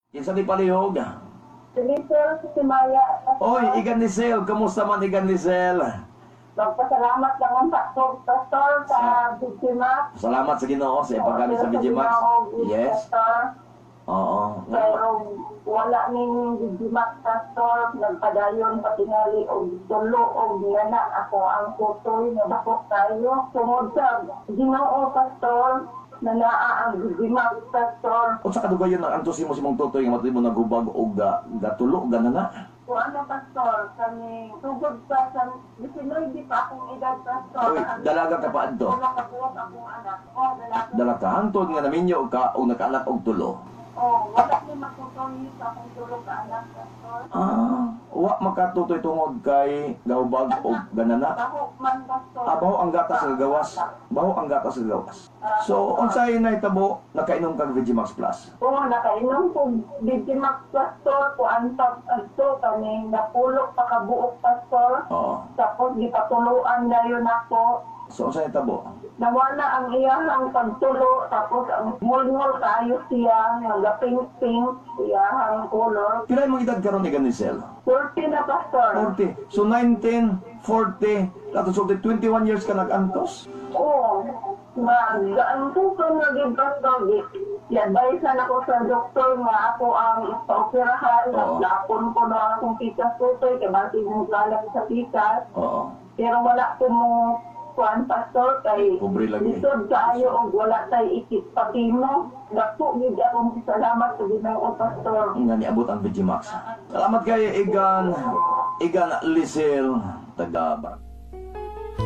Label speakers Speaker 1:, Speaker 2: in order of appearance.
Speaker 1: Kinsa ni palihog?
Speaker 2: Sinisel si Maya.
Speaker 1: Oy, Igan Lisel, kamusta man Igan Lisel?
Speaker 2: Magpasalamat lang ang pastor sa biktima.
Speaker 1: Salamat sa Ginoo sa paggamit sa Vigimax. Yes. Oo.
Speaker 2: Pero wala ning Vigimax pastor, nagpadayon patingali og tulo og ngana ako ang tutoy nga bakok tayo. Tungod sa Ginoo pastor, na naa ang Vigimax pastor.
Speaker 1: Unsa kadugayon ang antusi mo si mong tutoy nga matay mo nagubag og gatulo ganana?
Speaker 2: Kung ano pastor, kami tugod pa sa 19 di pa akong edad pastor.
Speaker 1: Uy, dalaga ka pa adto.
Speaker 2: Wala ka po akong anak. Dalaga.
Speaker 1: Dala ka hangtod nga naminyo ka og nakaanak og tulo.
Speaker 2: Wala ni matutoy sa akong tulog ka anak pastor.
Speaker 1: Wa makatutoy tungod kay gawbag og ganana.
Speaker 2: Baho man pastor.
Speaker 1: Baho ang gatas sa gawas. Baho ang gatas sa gawas. So, unsay nahitabo nakainom kag Vigimax Plus?
Speaker 2: Nakainom ko Vigimax pastor ko antag adto kani napulok pa ka buok pastor.
Speaker 1: Oo.
Speaker 2: Tapos gipatuluan dayon ako.
Speaker 1: So, unsay nahitabo?
Speaker 2: Nawala ang iyahang pagtulo, tapos ang mulmol kayo siya, nga gaping-ping, iyahang color.
Speaker 1: Pila imong edad karon ni Ganisel?
Speaker 2: 40 na pastor.
Speaker 1: 40. So 19, 40, lato so 21 years ka nag-antos?
Speaker 2: Oo. Mag-ano ko na din pastor. I-advisean ako sa doktor nga ako ang ipa-operahan.
Speaker 1: Oo.
Speaker 2: Napon ko na akong pikas tutoy, kaya bakit yung galang sa pikas.
Speaker 1: Oo.
Speaker 2: Pero wala ko mo kuan pastor kay
Speaker 1: Pobre lagi.
Speaker 2: lisod kaayo og wala tay ikit pati mo. Dako gid akong salamat sa Ginoo pastor.
Speaker 1: Nga niabot ang Vigimax. Salamat kay Igan Lisel, taga